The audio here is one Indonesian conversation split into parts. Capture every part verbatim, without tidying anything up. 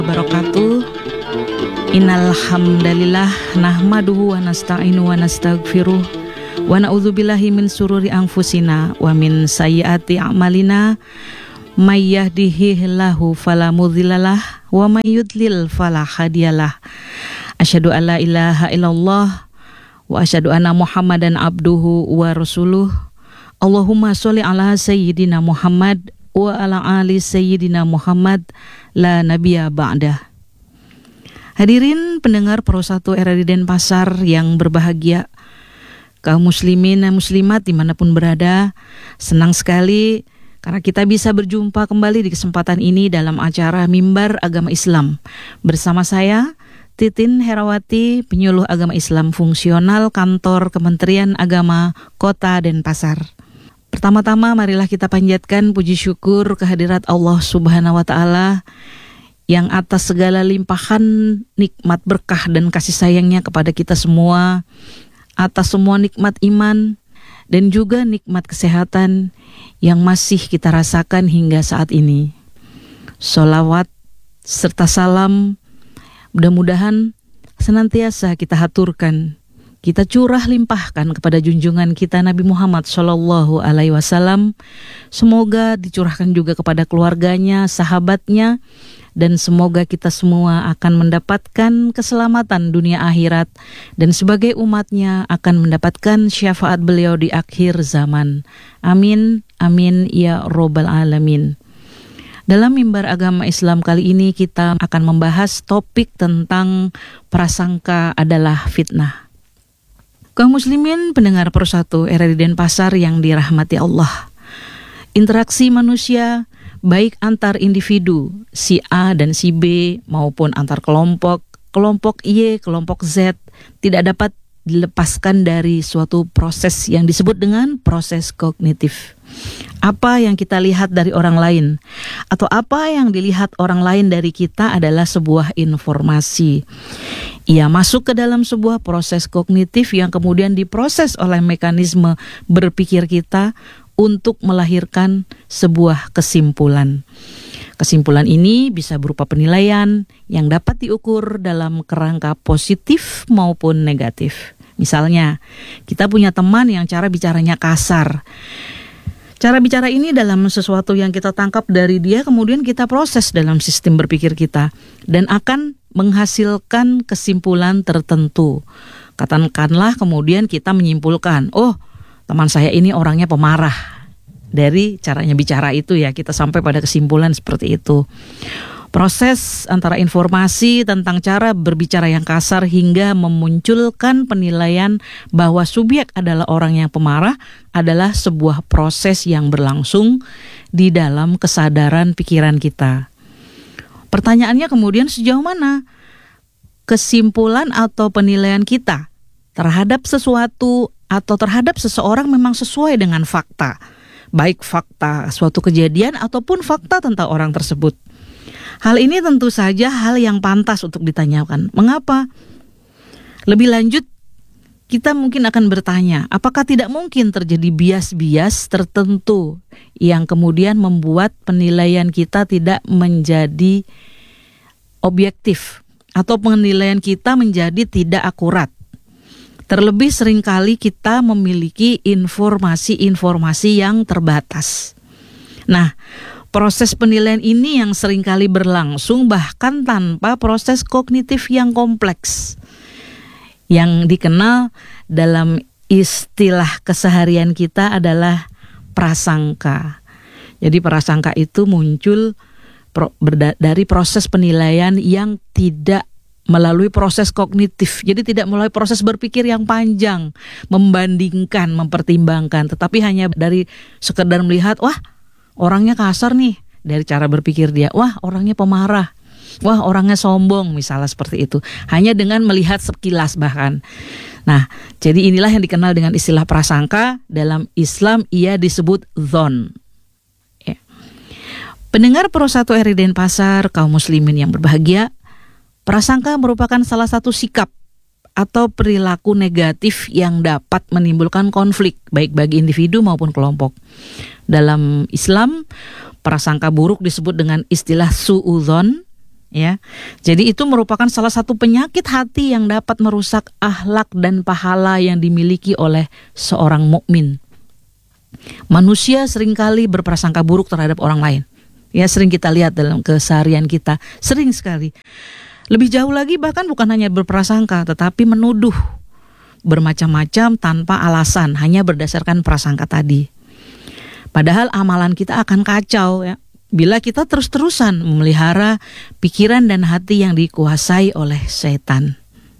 Wabarakatuh. Innal hamdalillah nahmaduhu wa nasta'inu wa nastaghfiruh wa na'udzubillahi min sururi anfusina wa min sayyiati a'malina may yahdihillahu fala mudhillalah wa may yudlil fala hadiyalah. Asyhadu an la ilaha illallah wa asyhadu anna Muhammadan abduhu wa rasuluh. Allahumma sholli ala sayyidina Muhammad wa ala ali sayyidina Muhammad la nabiyya ba'dah. Hadirin pendengar Pro satu R R I Denpasar yang berbahagia, kaum muslimin dan muslimat dimanapun berada, senang sekali karena kita bisa berjumpa kembali di kesempatan ini dalam acara Mimbar Agama Islam bersama saya Titin Herawati, penyuluh agama Islam fungsional Kantor Kementerian Agama Kota Denpasar. Pertama-tama marilah kita panjatkan puji syukur kehadirat Allah Subhanahu wa Ta'ala yang atas segala limpahan nikmat berkah dan kasih sayangnya kepada kita semua, atas semua nikmat iman dan juga nikmat kesehatan yang masih kita rasakan hingga saat ini. Sholawat serta salam mudah-mudahan senantiasa kita haturkan, kita curah limpahkan kepada junjungan kita Nabi Muhammad Shallallahu Alaihi Wasallam. Semoga dicurahkan juga kepada keluarganya, sahabatnya, dan semoga kita semua akan mendapatkan keselamatan dunia akhirat dan sebagai umatnya akan mendapatkan syafaat beliau di akhir zaman. Amin, amin ya robbal alamin. Dalam Mimbar Agama Islam kali ini kita akan membahas topik tentang prasangka adalah fitnah. Kaum muslimin pendengar Pro satu R R I Denpasar yang dirahmati Allah, interaksi manusia baik antar individu si A dan si B maupun antar kelompok, kelompok Y, kelompok Z tidak dapat dilepaskan dari suatu proses yang disebut dengan proses kognitif. Apa yang kita lihat dari orang lain atau apa yang dilihat orang lain dari kita adalah sebuah informasi. Ia masuk ke dalam sebuah proses kognitif yang kemudian diproses oleh mekanisme berpikir kita untuk melahirkan sebuah kesimpulan. Kesimpulan ini bisa berupa penilaian yang dapat diukur dalam kerangka positif maupun negatif. Misalnya, kita punya teman yang cara bicaranya kasar. Cara bicara ini dalam sesuatu yang kita tangkap dari dia, kemudian kita proses dalam sistem berpikir kita dan akan menghasilkan kesimpulan tertentu. Katakanlah kemudian kita menyimpulkan, oh teman saya ini orangnya pemarah. Dari caranya bicara itu ya kita sampai pada kesimpulan seperti itu. Proses antara informasi tentang cara berbicara yang kasar hingga memunculkan penilaian bahwa subjek adalah orang yang pemarah adalah sebuah proses yang berlangsung di dalam kesadaran pikiran kita. Pertanyaannya kemudian sejauh mana kesimpulan atau penilaian kita terhadap sesuatu atau terhadap seseorang memang sesuai dengan fakta, baik fakta suatu kejadian ataupun fakta tentang orang tersebut. Hal ini tentu saja hal yang pantas untuk ditanyakan. Mengapa? Lebih lanjut, kita mungkin akan bertanya, apakah tidak mungkin terjadi bias-bias tertentu yang kemudian membuat penilaian kita tidak menjadi objektif atau penilaian kita menjadi tidak akurat? Terlebih seringkali kita memiliki informasi-informasi yang terbatas. Nah, proses penilaian ini yang seringkali berlangsung bahkan tanpa proses kognitif yang kompleks, yang dikenal dalam istilah keseharian kita adalah prasangka. Jadi prasangka itu muncul pro, berda, dari proses penilaian yang tidak melalui proses kognitif. Jadi tidak melalui proses berpikir yang panjang, membandingkan, mempertimbangkan, tetapi hanya dari sekedar melihat, wah orangnya kasar nih, dari cara berpikir dia, wah orangnya pemarah, wah orangnya sombong, misalnya seperti itu. Hanya dengan melihat sekilas bahkan. Nah, jadi inilah yang dikenal dengan istilah prasangka. Dalam Islam ia disebut dzon. Ya. Pendengar Pro satu R R I Denpasar, kaum muslimin yang berbahagia, prasangka merupakan salah satu sikap atau perilaku negatif yang dapat menimbulkan konflik baik bagi individu maupun kelompok. Dalam Islam, prasangka buruk disebut dengan istilah suudzon ya. Jadi itu merupakan salah satu penyakit hati yang dapat merusak akhlak dan pahala yang dimiliki oleh seorang mukmin. Manusia seringkali berprasangka buruk terhadap orang lain. Ya, sering kita lihat dalam keseharian kita, sering sekali. Lebih jauh lagi bahkan bukan hanya berprasangka, tetapi menuduh bermacam-macam tanpa alasan, hanya berdasarkan prasangka tadi. Padahal amalan kita akan kacau ya, bila kita terus-terusan memelihara pikiran dan hati yang dikuasai oleh setan.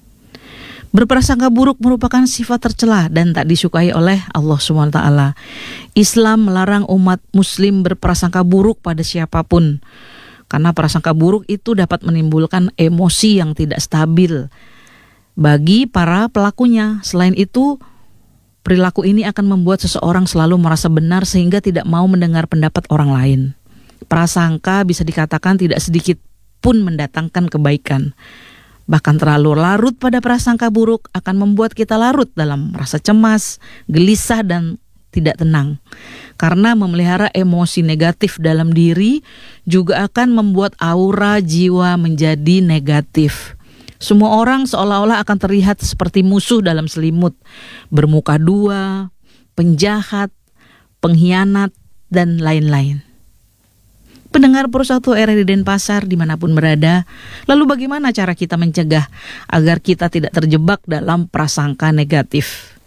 Berprasangka buruk merupakan sifat tercela dan tak disukai oleh Allah subhanahu wa taala. Islam melarang umat muslim berprasangka buruk pada siapapun, karena prasangka buruk itu dapat menimbulkan emosi yang tidak stabil bagi para pelakunya. Selain itu, perilaku ini akan membuat seseorang selalu merasa benar sehingga tidak mau mendengar pendapat orang lain. Prasangka bisa dikatakan tidak sedikit pun mendatangkan kebaikan. Bahkan terlalu larut pada prasangka buruk akan membuat kita larut dalam rasa cemas, gelisah, dan tidak tenang. Karena memelihara emosi negatif dalam diri juga akan membuat aura jiwa menjadi negatif. Semua orang seolah-olah akan terlihat seperti musuh dalam selimut, bermuka dua, penjahat, pengkhianat, dan lain-lain. Pendengar Pro satu R R I Denpasar dimanapun berada, lalu bagaimana cara kita mencegah agar kita tidak terjebak dalam prasangka negatif?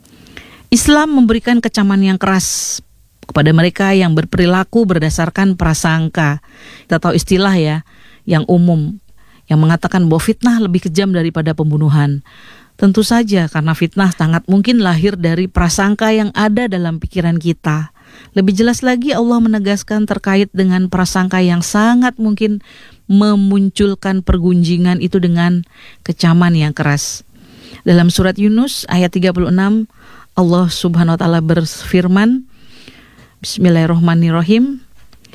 Islam memberikan kecaman yang keras kepada mereka yang berperilaku berdasarkan prasangka. Kita tahu istilah ya, yang umum, yang mengatakan bahwa fitnah lebih kejam daripada pembunuhan. Tentu saja karena fitnah sangat mungkin lahir dari prasangka yang ada dalam pikiran kita. Lebih jelas lagi Allah menegaskan terkait dengan prasangka yang sangat mungkin memunculkan pergunjingan itu dengan kecaman yang keras. Dalam surat Yunus ayat tiga puluh enam, Allah subhanahu wa ta'ala berfirman, Bismillahirrahmanirrahim,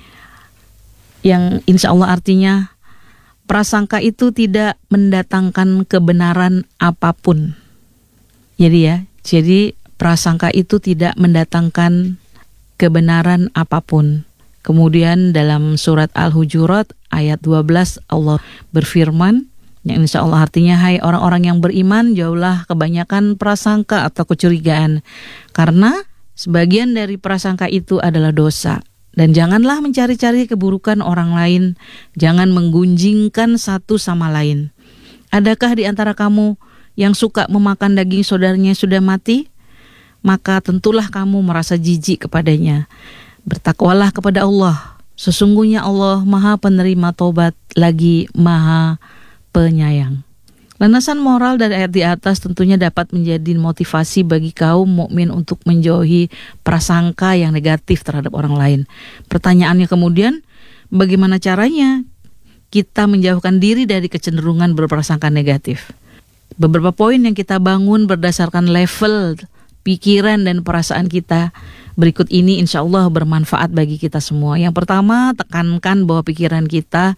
yang insya Allah artinya, prasangka itu tidak mendatangkan kebenaran apapun. Jadi ya, jadi prasangka itu tidak mendatangkan kebenaran apapun. Kemudian dalam surat Al-Hujurat ayat dua belas Allah berfirman, yang insya Allah artinya, hai orang-orang yang beriman, jauhlah kebanyakan prasangka atau kecurigaan, karena sebagian dari prasangka itu adalah dosa. Dan janganlah mencari-cari keburukan orang lain, jangan menggunjingkan satu sama lain. Adakah di antara kamu yang suka memakan daging saudaranya sudah mati? Maka tentulah kamu merasa jijik kepadanya. Bertakwalah kepada Allah. Sesungguhnya Allah Maha Penerima Taubat lagi Maha Penyayang. Landasan moral dari ayat di atas tentunya dapat menjadi motivasi bagi kaum mukmin untuk menjauhi prasangka yang negatif terhadap orang lain. Pertanyaannya kemudian, bagaimana caranya kita menjauhkan diri dari kecenderungan berprasangka negatif? Beberapa poin yang kita bangun berdasarkan level pikiran dan perasaan kita berikut ini insya Allah bermanfaat bagi kita semua. Yang pertama, tekankan bahwa pikiran kita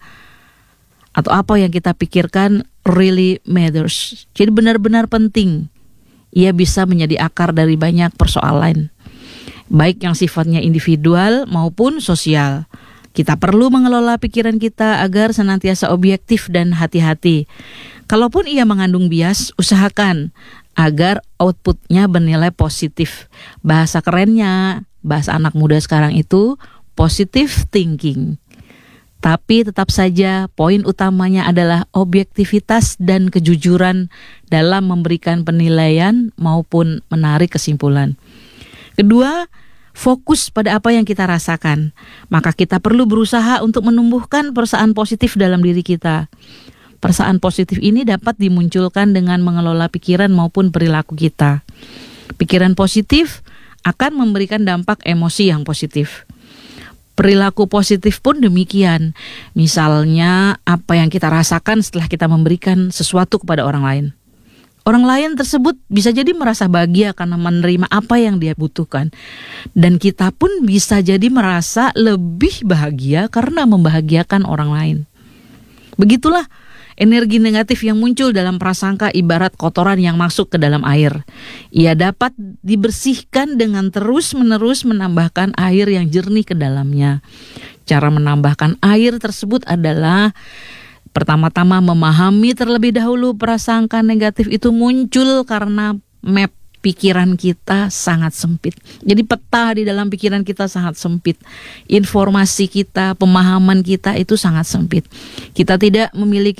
atau apa yang kita pikirkan really matters. Jadi benar-benar penting. Ia bisa menjadi akar dari banyak persoalan, baik yang sifatnya individual maupun sosial. Kita perlu mengelola pikiran kita agar senantiasa objektif dan hati-hati. Kalaupun ia mengandung bias, usahakan agar outputnya bernilai positif. Bahasa kerennya, bahasa anak muda sekarang itu positive thinking. Tapi tetap saja poin utamanya adalah objektivitas dan kejujuran dalam memberikan penilaian maupun menarik kesimpulan. Kedua, fokus pada apa yang kita rasakan. Maka kita perlu berusaha untuk menumbuhkan perasaan positif dalam diri kita. Perasaan positif ini dapat dimunculkan dengan mengelola pikiran maupun perilaku kita. Pikiran positif akan memberikan dampak emosi yang positif. Perilaku positif pun demikian. Misalnya apa yang kita rasakan setelah kita memberikan sesuatu kepada orang lain. Orang lain tersebut bisa jadi merasa bahagia karena menerima apa yang dia butuhkan. Dan kita pun bisa jadi merasa lebih bahagia karena membahagiakan orang lain. Begitulah energi negatif yang muncul dalam prasangka ibarat kotoran yang masuk ke dalam air. Ia dapat dibersihkan dengan terus-menerus menambahkan air yang jernih ke dalamnya. Cara menambahkan air tersebut adalah Pertama-tama memahami terlebih dahulu prasangka negatif itu muncul karena map pikiran kita sangat sempit. Jadi peta di dalam pikiran kita sangat sempit. Informasi kita, pemahaman kita itu sangat sempit. Kita tidak memiliki